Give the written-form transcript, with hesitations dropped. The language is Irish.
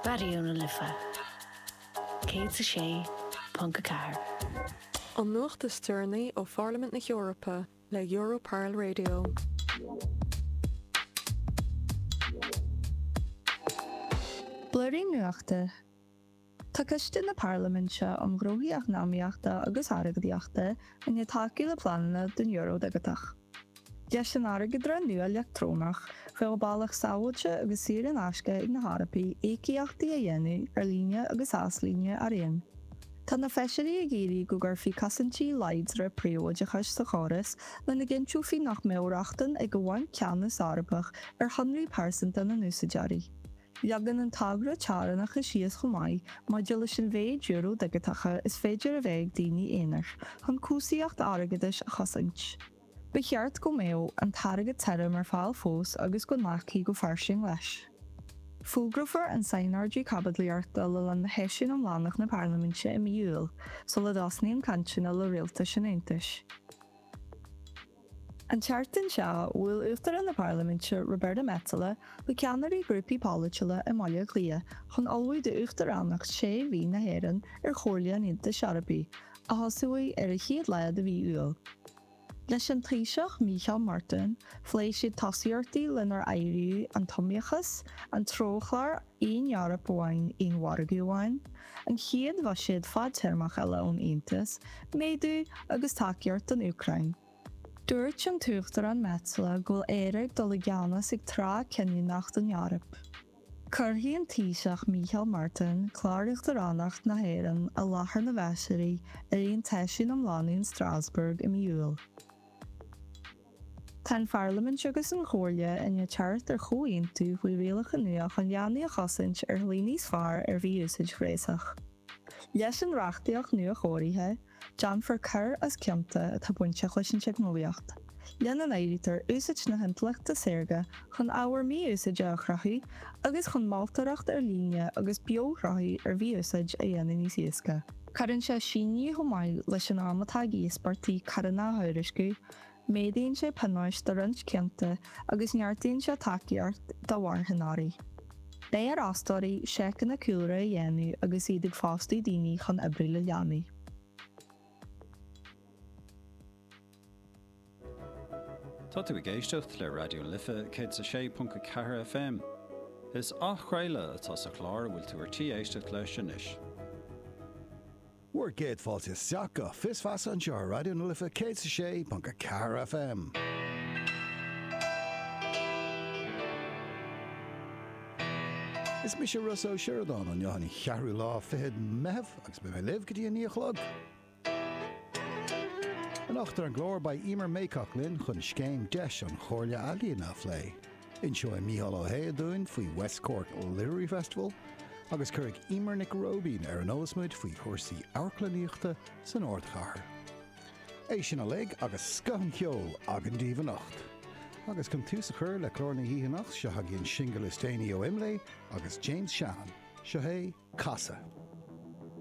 Radio na Lifa. Céad sa sé, Punca Car. An nuacht is Tierney ó Parliament na Eorpa le Europarl Radio. Blurry nuachta. Tá ciste na Parliament se am gróíach námíachta agus aragdíachta in je taci le planna den euro dagatach. Deis an aragidra nua electrónach fel ballach sáwailte agus sir an asce ag na Harapi éciachtaí a dhéanú ar líne agus aslíne ar réon. Tá na feisirí a géirí go gur fi casantí leids ra príomid a chus sa choras le na gin trúfi nach méorachtan ag go bhain ceannas Arabach ar 100% na núsadearí. Leagan an tagra tearannach a sias chomáid má deala sin bhéad euro dagatacha is féidir a bheith daoine éanair, chun cúsaíocht aragadis a chosint. Becheart go méo an targad teire mar fáil fós agus go nachcí go farsing leis. Fúgrafar an sainardí cabadliarta le an heisisin am lánach na Parlamentse im iúil, so le dasníon cantina le réalta sin éantais. An teartan se bhfuil uachtar an na Parlamentse Roberta Metsola le ceannarí grúpi politile i Maile Glia chun alwaid de uachtar annach sé bhí na héireann ar chóirlia an Inta Sharapi a hasúi ar a chéad leiad a bhí uil. Leis an tríseach Michael Martin, phléis siad tasíortaí lenar éiriú an tomiachas, an tróchlar on Eorp bháin on Wargu bháin, an chéad bha siad fad termach eile ón Aontas, méadú agus taceart an Ukraine. Dúirt an tuachtar an Metsola ghfuil éirigh dul gceannas ag trá ceannach den Eorp. Curthaí an tíiseach Michael Martin chláireachtar annacht na héireann a láthair na bheisirí ar on teisiún am lánaí in Strasbourg im iúil. Tá an Parliament agus an chóirle in je teart ar chomhaontú faoi rialach nuach an leanaí a chosint ar líníos fearr ar bhí úsáid gréasach. Leis an reachtaíoch nua chóirithe, Janfar cur as ciamta atá buinte leis an teicnoliacht. Lean an éiritar úsáid na hintleachta sérga chun ábhar mí úsáid a chrathú agus chun máilteacht ar líne agus beochrathú ar bhí úsáid a dhéanaan níos iasca. Carann sé síní chomáil leis an amatá gíos partí Carna Hairiscu, médaíonn sé panáis do rint cianta agus neartaíonn sé taceart dá bharthanárí. Bé ar astóirí sécan na cúra a dhéanú agus iad ag fástaí daoine chun oibriú le leanaí. Tá tú ag éisteacht le Radio Lifa céad sa sé Punca Car FM. Is achreile atá sa chlár bhfuil tú artí éisteacht leis sin is. We're Gate Faltis Siaka, Fis Fas and Jar, Radio Nulifa, Kate Shay, Punka Car FM. Is Misha Russo Sheridan on Johanny Charu Law Fihid Mev, Axby Liv Gideon Chlog. And after and Glor by Emer Maycocklin, Hun Schame Desh on Chorlia Ali na Flay. Enjoy Mihal O'Hea doing for West Cork Literary Festival. Agus Currig Emer Nick Robin ar an Olasmuid faoi chórsaí Airclaníochta san Ordchar. É sin a leg agus scahan ceol agan díomh nacht. Agus chun tús a chur le chlór na híhanach se haginn single is déine ó Imlay agus James Shan, se hé Casa.